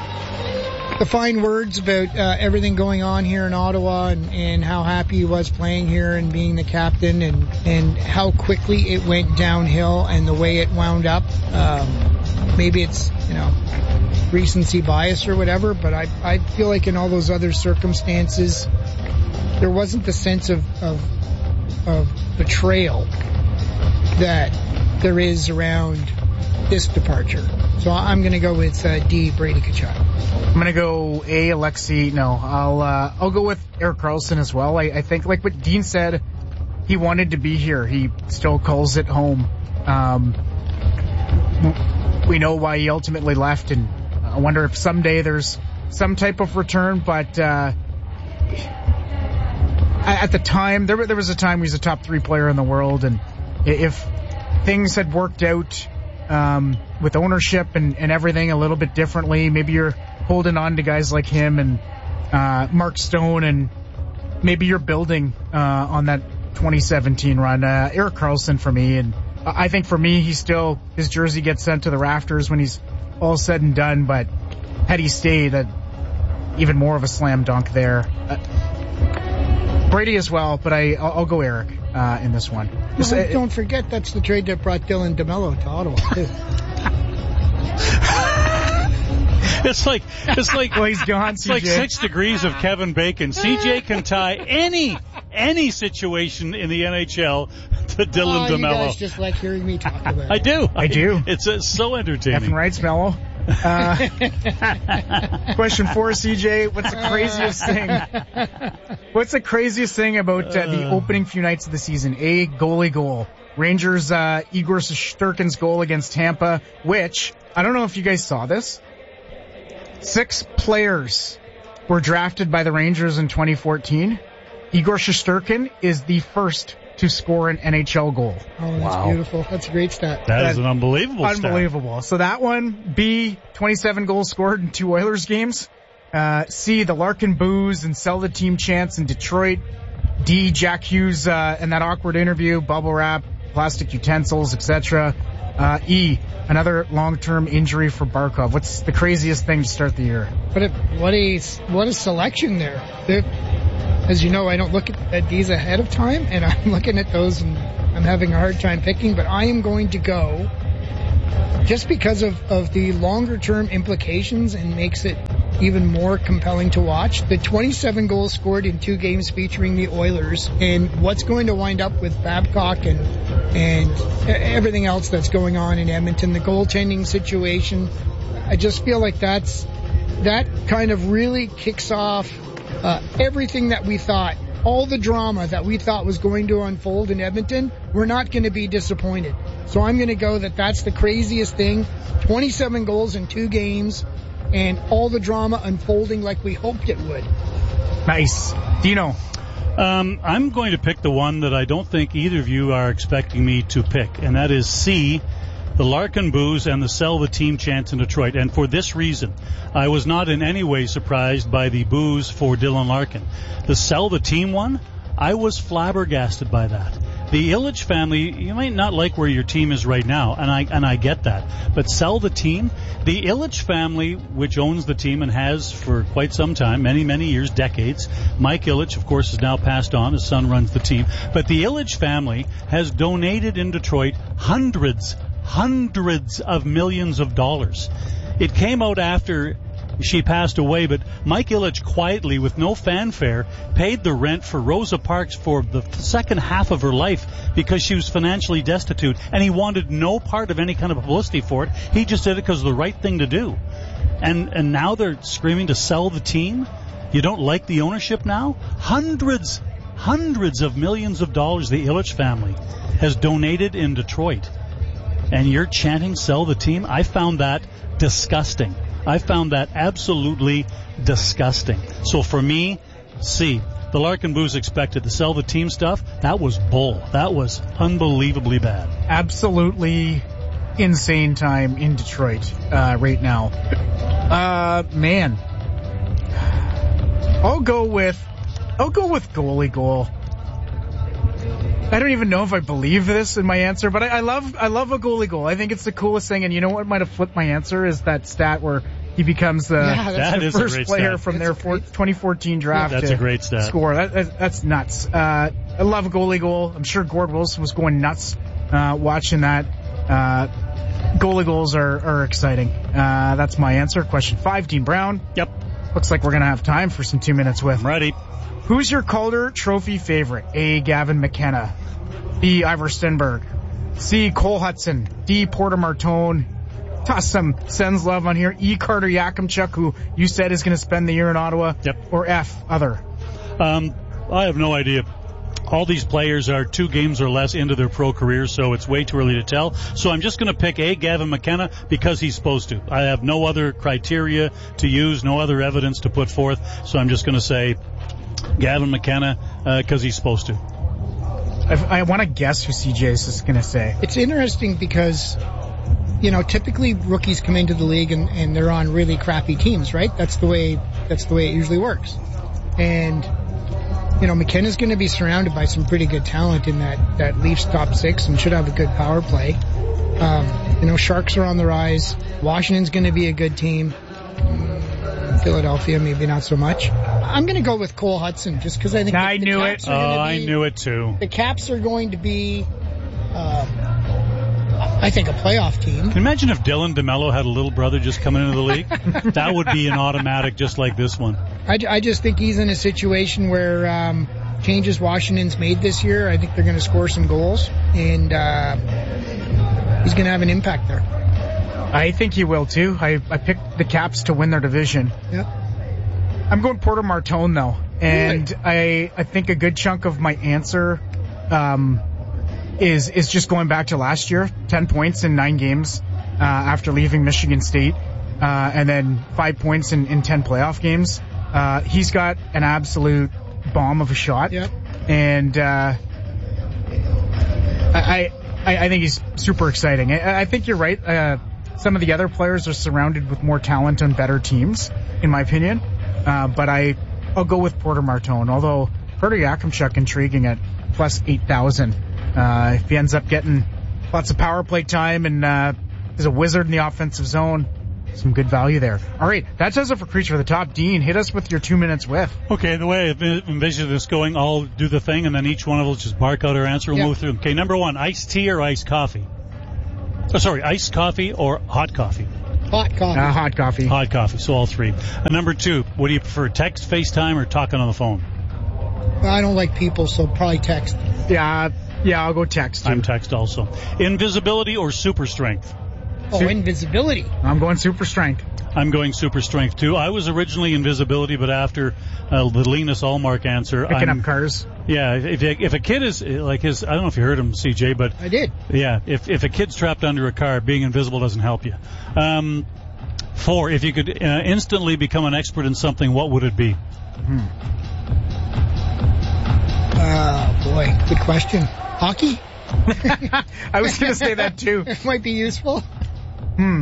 the fine words about uh, everything going on here in Ottawa, and, and how happy he was playing here and being the captain, and, and how quickly it went downhill and the way it wound up. Um, maybe it's, you know, recency bias or whatever, but I I feel like in all those other circumstances, there wasn't the sense of of, of betrayal that there is around this departure. So I'm going to go with uh, D, Brady Tkachuk.
I'm going to go A, Alexei. No, I'll uh, I'll go with Erik Karlsson as well. I, I think, like what Dean said, he wanted to be here. He still calls it home. Um, we know why he ultimately left, and I wonder if someday there's some type of return, but uh, at the time, there, there was a time he was a top three player in the world, and if things had worked out um, with ownership and, and everything a little bit differently, maybe you're holding on to guys like him and uh, Mark Stone, and maybe you're building uh, on that twenty seventeen run. Uh, Erik Karlsson for me, and I think for me, he still, his jersey gets sent to the rafters when he's all said and done, but had he stayed, uh, even more of a slam dunk there. Uh, Brady as well, but I, I'll, I'll go Erik uh, in this one.
No, uh, don't forget, that's the trade that brought Dylan DeMello to Ottawa, too.
It's like it's like
well, he's gone.
It's like six degrees of Kevin Bacon. C J can tie any any situation in the N H L to Dylan
oh,
DeMello.
You guys just like hearing me talk about it.
I do.
I do.
It's uh, so entertaining.
Effing rights, Mello. Uh, question four, C J. What's the craziest thing? What's the craziest thing about uh, the opening few nights of the season? A, goalie goal. Rangers, uh, Igor Shesterkin's goal against Tampa, which, I don't know if you guys saw this. Six players were drafted by the Rangers in twenty fourteen. Igor Shesterkin is the first to score an N H L goal.
Oh, that's
Wow.
beautiful. That's a great stat.
That
That-
is an unbelievable stat.
Unbelievable. So that one, B, twenty-seven goals scored in two Oilers games. Uh, C, the Larkin boos and sell the team chants in Detroit. D, Jack Hughes uh, in that awkward interview, bubble wrap, plastic utensils, et cetera. Uh, E, another long-term injury for Barkov. What's the craziest thing to start the year?
What a what a what a selection there. They're, as you know, I don't look at, at these ahead of time, and I'm looking at those and I'm having a hard time picking. But I am going to go just because of of the longer-term implications and makes it even more compelling to watch. The twenty-seven goals scored in two games featuring the Oilers, and what's going to wind up with Babcock and and everything else that's going on in Edmonton, the goaltending situation. I just feel like that's that kind of really kicks off uh, everything that we thought, all the drama that we thought was going to unfold in Edmonton. We're not going to be disappointed. So I'm going to go that that's the craziest thing. twenty-seven goals in two games. And all the drama unfolding like we hoped it would.
Nice. Dino.
Um, I'm going to pick the one that I don't think either of you are expecting me to pick, and that is C, the Larkin boos and the sell the team chants in Detroit. And for this reason, I was not in any way surprised by the boos for Dylan Larkin. The sell the team one, I was flabbergasted by that. The Ilitch family, you might not like where your team is right now, and I and I get that. But sell the team. The Ilitch family, which owns the team and has for quite some time, many, many years, decades. Mike Ilitch, of course, has now passed on. His son runs the team. But the Ilitch family has donated in Detroit hundreds, hundreds of millions of dollars. It came out after she passed away, but Mike Ilitch quietly, with no fanfare, paid the rent for Rosa Parks for the second half of her life because she was financially destitute, and he wanted no part of any kind of publicity for it. He just did it because of the right thing to do. And and now they're screaming to sell the team? You don't like the ownership now? Hundreds, hundreds of millions of dollars the Ilitch family has donated in Detroit. And you're chanting sell the team? I found that disgusting. I found that absolutely disgusting. So for me, C, the Larkin boos expected to sell the team stuff. That was bull. That was unbelievably bad.
Absolutely insane time in Detroit uh, right now. Uh, man, I'll go with I'll go with goalie goal. I don't even know if I believe this in my answer, but I, I love I love a goalie goal. I think it's the coolest thing. And you know what might have flipped my answer is that stat where he becomes the,
Yeah,
That
the
is a
first
great
player
stat.
from their four, twenty fourteen draft.
That's
to
a great stat.
Score. That, that, that's nuts. Uh, I love a goalie goal. I'm sure Gord Wilson was going nuts uh, watching that. Uh, goalie goals are, are exciting. Uh, that's my answer. Question five, Dean Brown.
Yep.
Looks like we're going to have time for some two minutes with.
I'm ready.
Who's your Calder Trophy favorite? A, Gavin McKenna. B, Ivor Stenberg. C, Cole Hudson. D, Porter Martone. Toss some sends love on here. E, Carter Yakimchuk, who you said is going to spend the year in Ottawa.
Yep.
Or F, other.
Um, I have no idea. All these players are two games or less into their pro careers, so it's way too early to tell. So I'm just going to pick A, Gavin McKenna, because he's supposed to. I have no other criteria to use, no other evidence to put forth, so I'm just going to say Gavin McKenna because uh, he's supposed to.
I, I want to guess who C J is just going to say.
It's interesting because, you know, typically rookies come into the league and, and they're on really crappy teams, right? That's the way that's the way it usually works. And, you know, McKenna's going to be surrounded by some pretty good talent in that, that Leafs top six and should have a good power play. Um, you know, Sharks are on the rise. Washington's going to be a good team. Philadelphia, maybe not so much. I'm going to go with Cole Hudson just because I think
I
the, the
knew
Caps
it.
are
Oh,
gonna
I
be,
knew it too.
The Caps are going to be, um, I think, a playoff team.
Can you imagine if Dylan DeMello had a little brother just coming into the league? That would be an automatic just like this one.
I, I just think he's in a situation where um, changes Washington's made this year, I think they're going to score some goals, and uh, he's going to have an impact there.
I think he will too. I, I picked the Caps to win their division.
Yeah.
I'm going Porter Martone though, and
Really?
I I think a good chunk of my answer um, is is just going back to last year. Ten points in nine games uh, after leaving Michigan State, uh, and then five points in, in ten playoff games. Uh, he's got an absolute bomb of a shot.
Yep.
And uh, I, I I think he's super exciting. I, I think you're right. Uh, some of the other players are surrounded with more talent and better teams, in my opinion. Uh, but I, I'll go with Porter Martone, although Porter Yakimchuk intriguing at plus eight thousand. Uh, if he ends up getting lots of power play time and uh, is a wizard in the offensive zone, some good value there. All right, that does it for Creature of the Top. Dean, hit us with your two minutes with.
Okay, the way I envision this going, I'll do the thing, and then each one of us just bark out our answer. We'll
Yep.
move through them. Okay, number one, iced tea or iced coffee? Oh, sorry, iced coffee or hot coffee?
Hot coffee.
Uh, hot coffee.
Hot coffee, so all three. And number two, what do you prefer, text, FaceTime, or talking on the phone?
I don't like people, so probably text.
Yeah, yeah, I'll go text. Too.
I'm text also. Invisibility or super strength?
Oh,
Su-
invisibility.
I'm going super strength.
I'm going super strength too. I was originally invisibility, but after uh, the Linus Allmark answer,
Picking
I'm,
up cars.
Yeah, if if a kid is like his, I don't know if you heard him, C J, but
I did.
Yeah, if if a kid's trapped under a car, being invisible doesn't help you. Um, four, if you could uh, instantly become an expert in something, what would it be?
Hmm.
Uh, boy, good question. Hockey?
I was going to say that too.
It might be useful.
Hmm.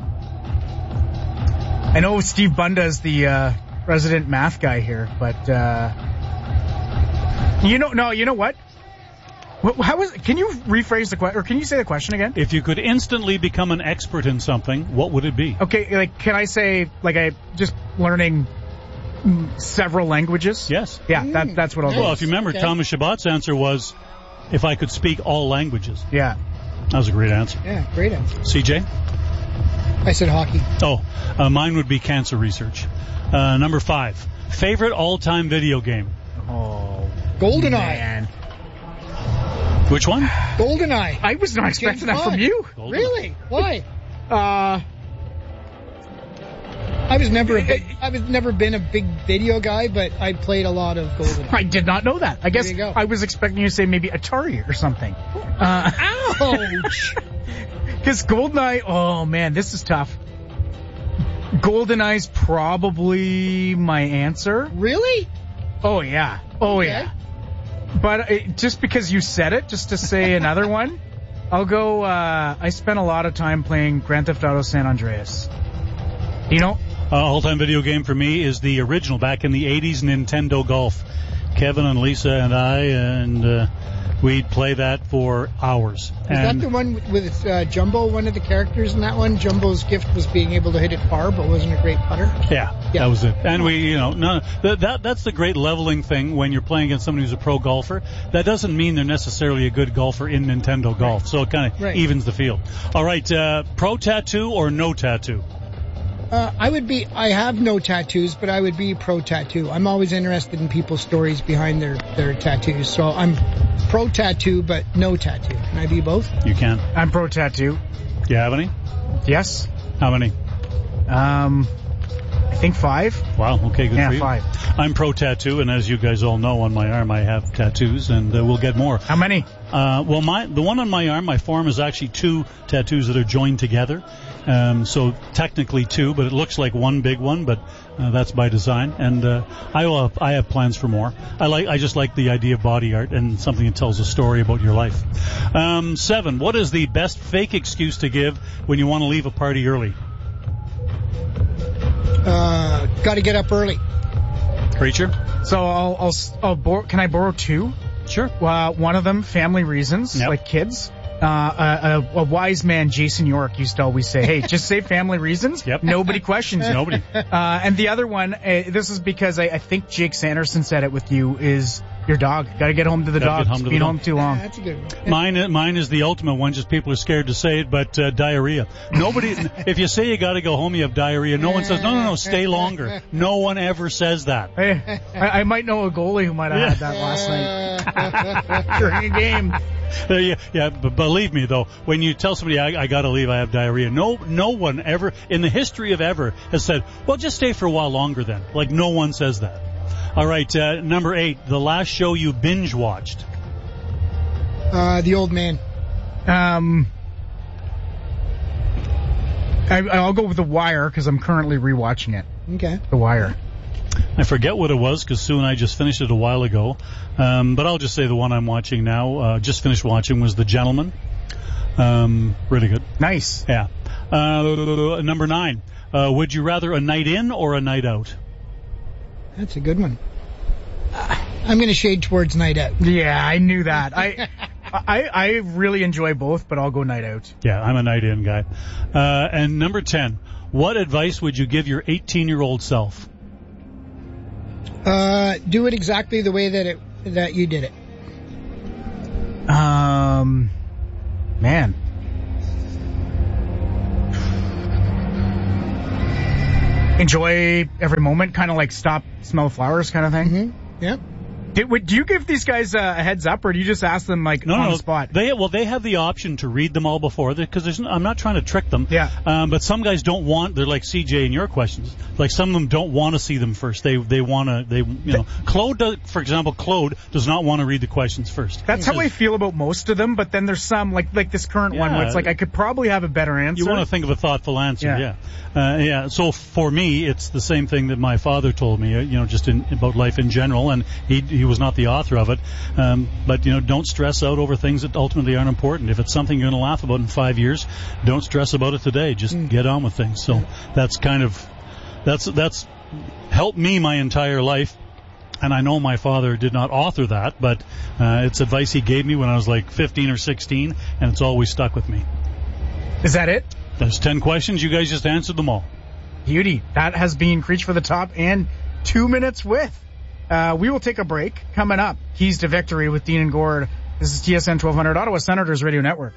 I know Steve Bunda is the uh, resident math guy here, but uh, you know, no, you know what? How is? Can you rephrase the question, or can you say the question again?
If you could instantly become an expert in something, what would it be?
Okay, like, can I say, like, I just learning several languages?
Yes.
Yeah, that, that's what I'll do.
Well, if you remember,
Okay.
Thomas Shabbat's answer was, if I could speak all languages.
Yeah.
That was a great answer.
Yeah, great answer.
C J?
I said hockey.
Oh, uh, mine would be cancer research. Uh, number five, favorite all-time video game?
Oh,
GoldenEye.
man.
Which one?
GoldenEye.
I was not expecting that from you.
GoldenEye.
Really? Why?
Uh,
I was never a big, I was never been a big video guy, but I played a lot of GoldenEye.
I did not know that. I guess
There you go.
I was expecting you to say maybe Atari or something. Uh,
Ouch!
Because GoldenEye, oh man, this is tough. GoldenEye's probably my answer.
Really?
Oh yeah. Oh
Okay.
yeah. But uh, just because you said it, just to say another one, I'll go, uh, I spent a lot of time playing Grand Theft Auto San Andreas. You know?
Uh, all-time video game for me is the original, back in the eighties, Nintendo Golf. Kevin and Lisa and I, and uh, we'd play that for hours.
Is
and
that the one with uh, Jumbo, one of the characters in that one? Jumbo's gift was being able to hit it far, but wasn't a great putter.
Yeah,
Yeah.
that was it. And we, you know, no, that, that that's the great leveling thing when you're playing against somebody who's a pro golfer. That doesn't mean they're necessarily a good golfer in Nintendo Golf, so it kind of
Right.
evens the field. All right, uh, pro tattoo or no tattoo?
Uh, I would be, I have no tattoos, but I would be pro tattoo. I'm always interested in people's stories behind their, their tattoos. So I'm pro tattoo, but no tattoo. Can I be both?
You can.
I'm pro tattoo.
Do you have any?
Yes.
How many?
Um, I think five.
Wow, okay, good
Yeah,
for you.
five.
I'm pro tattoo, and as you guys all know, on my arm I have tattoos, and uh, we'll get more.
How many?
Uh, well, my the one on my arm, my forearm, is actually two tattoos that are joined together. Um, so technically two, but it looks like one big one, but uh, that's by design. And uh, I will have, I have plans for more. I like I just like the idea of body art and something that tells a story about your life. Um, seven, what is the best fake excuse to give when you want to leave a party early?
Uh, got to get up early.
Creature?
So I'll, I'll, I'll bor- can I borrow two?
Sure.
Uh, one of them, family reasons,
Yep.
like kids. Uh, a, a, a wise man, Jason York, used to always say, hey, just say family reasons.
Yep.
Nobody questions you.
Nobody.
Uh, and the other one, uh, this is because I, I think Jake Sanderson said it with you, is your dog. Got to get home to the
Gotta
dog.
get home
It's
to the
been
dog.
home too long.
Yeah, that's a good one.
Mine, mine is the ultimate one. Just people are scared to say it, but uh, diarrhea. Nobody. If you say you got to go home, you have diarrhea. No one says no, no, no. Stay longer. No one ever says that.
Hey, I, I might know a goalie who might have had that last night during a game.
Uh, yeah, yeah, but believe me though, when you tell somebody I, I got to leave, I have diarrhea. No, no one ever in the history of ever has said, "Well, just stay for a while longer." Then, like, no one says that. All right, uh, number eight, the last show you binge watched.
Uh, the old man.
Um, I, I'll go with The Wire because I'm currently rewatching it.
Okay.
The Wire.
I forget what it was because Sue and I just finished it a while ago. Um, but I'll just say the one I'm watching now, uh, just finished watching, was The Gentleman. Um, really good.
Nice.
Yeah. Uh, number nine. Uh, would you rather a night in or a night out?
That's a good one. Uh, I'm going to shade towards night out.
Yeah, I knew that. I, I I really enjoy both, but I'll go night out.
Yeah, I'm a night in guy. Uh, and number ten. What advice would you give your eighteen-year-old self?
Uh, do it exactly the way that it that you did it.
Um, man. Enjoy every moment, kind of like stop, smell flowers kind of thing.
Mm-hmm. Yep.
Did, wait, do you give these guys uh, a heads up, or do you just ask them like
no,
on
no,
the spot?
They well, they have the option to read them all before because I'm not trying to trick them.
Yeah.
Um, but some guys don't want. They're like C J in your questions. Like some of them don't want to see them first. They they want to. They you know. Claude, does, for example, Claude does not want to read the questions first.
That's how I feel about most of them. But then there's some like like this current
yeah,
one where it's like I could probably have a better answer.
You want to think of a thoughtful answer.
Yeah.
Yeah. Uh, yeah. So for me, it's the same thing that my father told me. You know, just in, about life in general, and he he was not the author of it. Um, but, you know, don't stress out over things that ultimately aren't important. If it's something you're going to laugh about in five years, don't stress about it today. Just mm. get on with things. So that's kind of, that's, that's helped me my entire life. And I know my father did not author that, but uh, it's advice he gave me when I was like fifteen or sixteen, and it's always stuck with me.
Is that it?
There's ten questions. You guys just answered them all.
Beauty. That has been Creech for the Top and Two Minutes With. Uh, we will take a break. Coming up, Keys to Victory with Dean and Gord. This is T S N twelve hundred, Ottawa Senators Radio Network.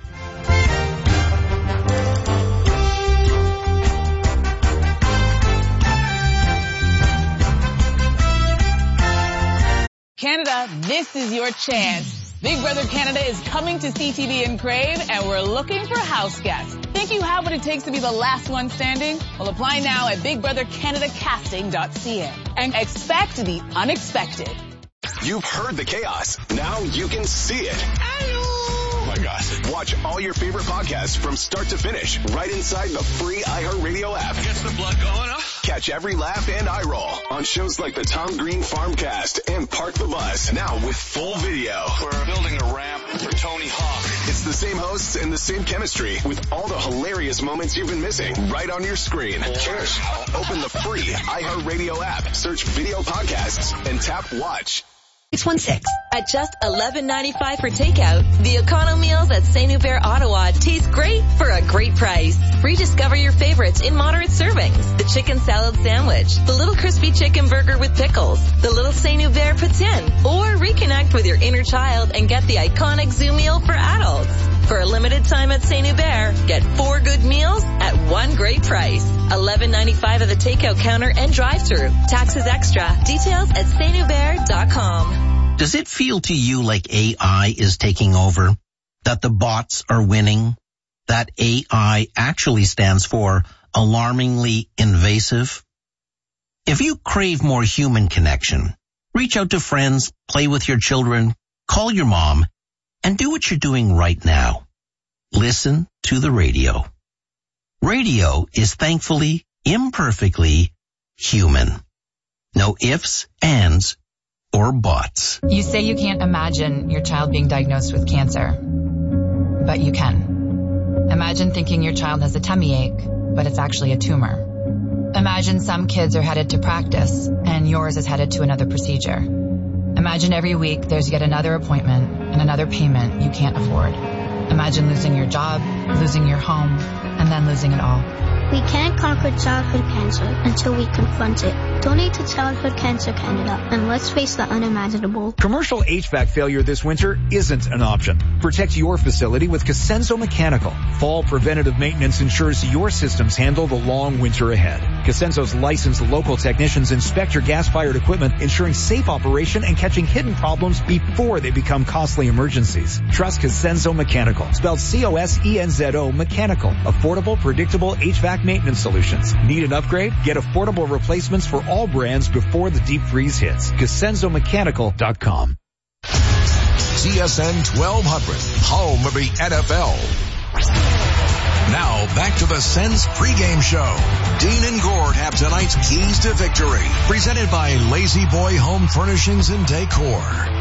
Canada, this is your chance. Big Brother Canada is coming to C T V and Crave, and we're looking for house guests. Think you have what it takes to be the last one standing? Well, apply now at big brother canada casting dot c a and expect the unexpected.
You've heard the chaos. Now you can see it. Oh my gosh. Watch all your favorite podcasts from start to finish right inside the free iHeartRadio app.
Gets the blood going, huh?
Catch every laugh and eye roll on shows like the Tom Green Farmcast and Park the Bus. Now with full video.
We're building a ramp for Tony Hawk.
It's the same hosts and the same chemistry with all the hilarious moments you've been missing right on your screen. Cheers. Open the free iHeartRadio app, search video podcasts, and tap watch.
six one six. At just eleven ninety-five for takeout, the Econo meals at Saint Hubert Ottawa taste great for a great price. Rediscover your favorites in moderate servings. The chicken salad sandwich, the little crispy chicken burger with pickles, the little Saint Hubert poutine, or reconnect with your inner child and get the iconic zoo meal for adults. For a limited time at Saint Hubert, get four good meals at one great price. eleven ninety-five at the takeout counter and drive-thru. Taxes extra. Details at saint hubert dot com.
Does it feel to you like A I is taking over? That the bots are winning? That A I actually stands for alarmingly invasive? If you crave more human connection, reach out to friends, play with your children, call your mom, and do what you're doing right now. Listen to the radio. Radio is thankfully, imperfectly human. No ifs, ands, or bots.
You say you can't imagine your child being diagnosed with cancer, but you can. Imagine thinking your child has a tummy ache, but it's actually a tumor. Imagine some kids are headed to practice and yours is headed to another procedure. Imagine every week there's yet another appointment and another payment you can't afford. Imagine losing your job, losing your home, and then losing it all.
We can't conquer childhood cancer until we confront it. Donate to Childhood Cancer Canada and let's face the unimaginable.
Commercial H V A C failure this winter isn't an option. Protect your facility with Cosenso Mechanical. Fall preventative maintenance ensures your systems handle the long winter ahead. Cosenso's licensed local technicians inspect your gas-fired equipment, ensuring safe operation and catching hidden problems before they become costly emergencies. Trust Cosenso Mechanical, spelled C O S E N Z O Mechanical. Affordable, predictable H V A C maintenance solutions. Need an upgrade? Get affordable replacements for all brands before the deep freeze hits. Cosenso Mechanical dot com.
T S N twelve hundred, home of the N F L. Now, back to the Sens pregame show. Dean and Gord have tonight's keys to victory. Presented by Lazy Boy Home Furnishings and Decor.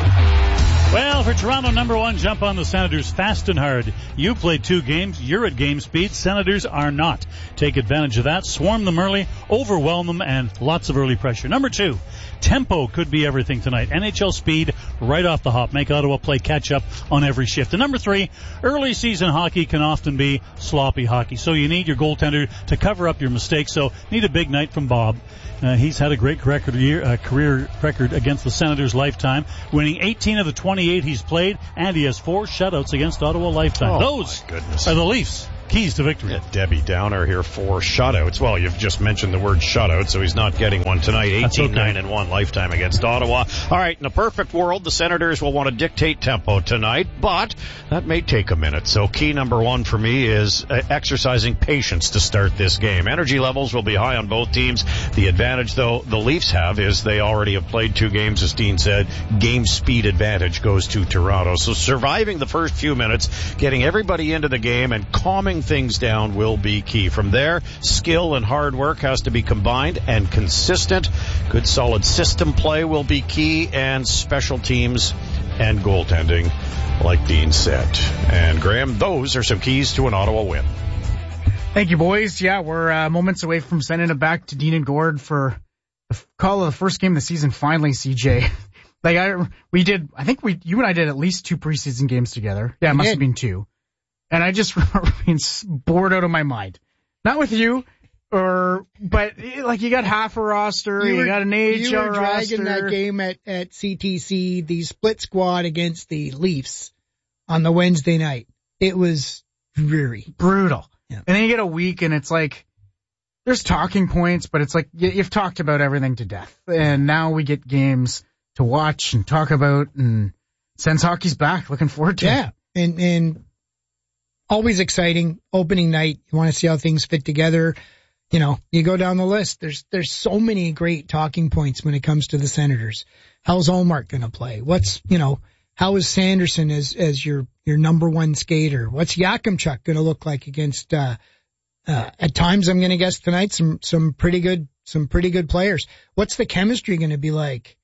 Well, for Toronto, number one, jump on the Senators fast and hard. You played two games. You're at game speed. Senators are not. Take advantage of that. Swarm them early, overwhelm them, and lots of early pressure. Number two, tempo could be everything tonight. N H L speed right off the hop. Make Ottawa play catch-up on every shift. And number three, early season hockey can often be sloppy hockey. So you need your goaltender to cover up your mistakes. So need a big night from Bob. Uh, he's had a great record year, uh, career record against the Senators lifetime, winning eighteen of the twenty-eight he's played, and he has four shutouts against Ottawa lifetime.
Oh,
Those
my goodness.
are the Leafs. Keys to victory.
Yeah, Debbie Downer here for shutouts. Well, you've just mentioned the word shutout, so he's not getting one tonight. eighteen nine and one lifetime against Ottawa. All right, in a perfect world, the Senators will want to dictate tempo tonight, but that may take a minute. So key number one for me is uh, exercising patience to start this game. Energy levels will be high on both teams. The advantage, though, the Leafs have is they already have played two games, as Dean said. Game speed advantage goes to Toronto. So surviving the first few minutes, getting everybody into the game, and calming things down will be key. From there, skill and hard work has to be combined and consistent. Good solid system play will be key, and special teams and goaltending, like Dean said. And Graham, those are some keys to an Ottawa win.
Thank you, boys. Yeah, we're uh, moments away from sending it back to Dean and Gord for the call of the first game of the season. Finally, C J. Like I, we did. I think we, you and I did at least two preseason games together. Yeah, it must have been two. And I just remember being bored out of my mind. Not with you, or but like you got half a roster, you, you were, got an A H L
you were
roster.
dragging that game at, at C T C, the split squad against the Leafs on the Wednesday night. It was dreary.
Brutal.
Yeah.
And then you get a week and it's like, there's talking points, but it's like you, you've talked about everything to death. And now we get games to watch and talk about, and Sens hockey's back. Looking forward to
yeah.
it.
Yeah. And, and always exciting. Opening night. You want to see how things fit together. You know, you go down the list. There's, there's so many great talking points when it comes to the Senators. How's Ullmark going to play? What's, you know, how is Sanderson as, as your, your number one skater? What's Yakimchuk going to look like against, uh, uh, at times I'm going to guess tonight some, some pretty good, some pretty good players. What's the chemistry going to be like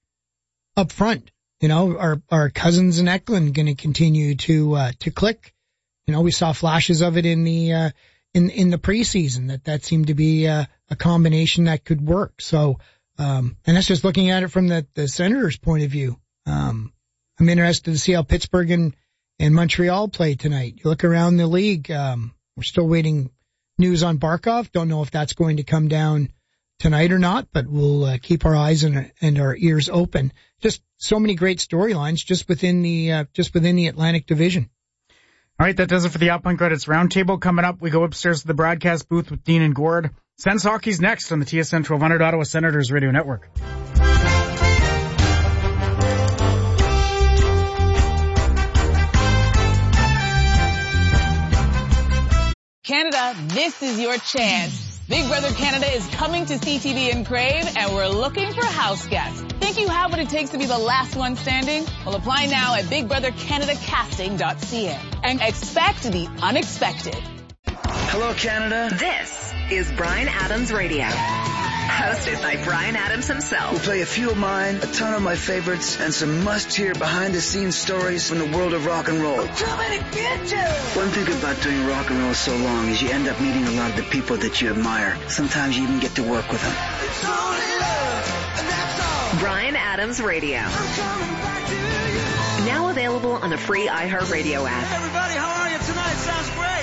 up front? You know, are, are Cousins and Eklund going to continue to, uh, to click? You know, we saw flashes of it in the, uh, in, in the preseason that that seemed to be uh, a combination that could work. So, um, and that's just looking at it from the, the Senators' point of view. Um, I'm interested to see how Pittsburgh and, and Montreal play tonight. You look around the league, um, we're still waiting news on Barkov. Don't know if that's going to come down tonight or not, but we'll uh, keep our eyes and, and our ears open. Just so many great storylines just within the, uh, just within the Atlantic Division.
All right, that does it for the Alpine Credits Roundtable. Coming up, we go upstairs to the broadcast booth with Dean and Gord. Sens hockey's next on the T S N twelve hundred Ottawa Senators Radio Network.
Canada, this is your chance. Big Brother Canada is coming to C T V and Crave, and we're looking for house guests. Think you have what it takes to be the last one standing? Well, apply now at big brother canada casting dot c a and expect the unexpected.
Hello, Canada.
This is Bryan Adams Radio. Hosted by Bryan Adams himself.
We'll play a few of mine, a ton of my favorites, and some must-hear behind-the-scenes stories from the world of rock and roll.
Too many bitches!
One thing about doing rock and roll so long is you end up meeting a lot of the people that you admire. Sometimes you even get to work with them.
It's only love, and that's all. Bryan Adams Radio. I'm coming back to you. Now available on the free iHeartRadio app.
Hey everybody, how are you tonight? Sounds great.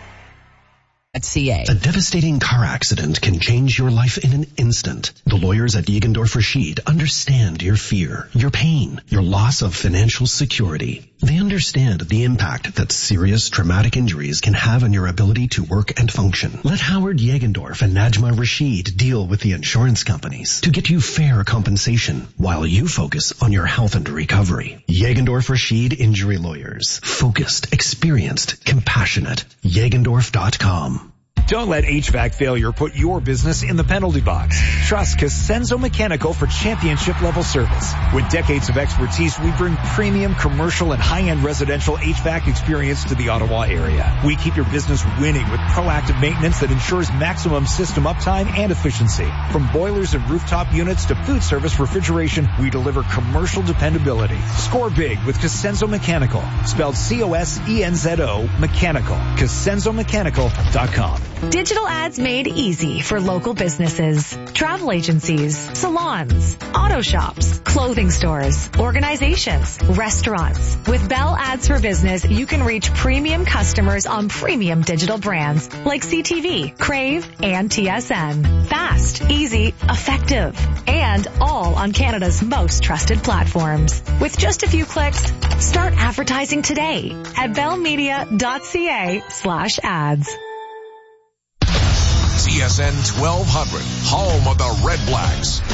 C A.
A devastating car accident can change your life in an instant. The lawyers at Jägendorf Rashid understand your fear, your pain, your loss of financial security. They understand the impact that serious traumatic injuries can have on your ability to work and function. Let Howard Jägendorf and Najma Rashid deal with the insurance companies to get you fair compensation while you focus on your health and recovery. Jägendorf Rashid Injury Lawyers. Focused, experienced, compassionate. Jägendorf dot com.
Don't let H V A C failure put your business in the penalty box. Trust Cosenzo Mechanical for championship level service. With decades of expertise, we bring premium commercial and high-end residential H V A C experience to the Ottawa area. We keep your business winning with proactive maintenance that ensures maximum system uptime and efficiency. From boilers and rooftop units to food service refrigeration, we deliver commercial dependability. Score big with Cosenzo Mechanical. Spelled C O S E N Z O Mechanical. Cosenzo Mechanical dot com.
Digital ads made easy for local businesses, travel agencies, salons, auto shops, clothing stores, organizations, restaurants. With Bell Ads for Business, you can reach premium customers on premium digital brands like C T V, Crave, and T S N. Fast, easy, effective, and all on Canada's most trusted platforms. With just a few clicks, start advertising today at bellmedia.ca slash ads.
T S N twelve hundred, home of the Red Blacks.